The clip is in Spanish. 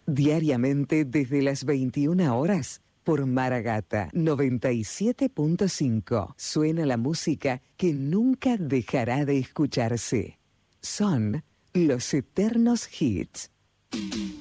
Diariamente desde las 21 horas por Maragata 97.5 suena la música que nunca dejará de escucharse. Son los eternos hits.